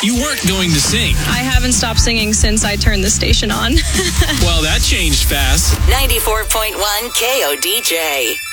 You weren't going to sing. I haven't stopped singing since I turned the station on. Well, that changed fast. 94.1 KODJ.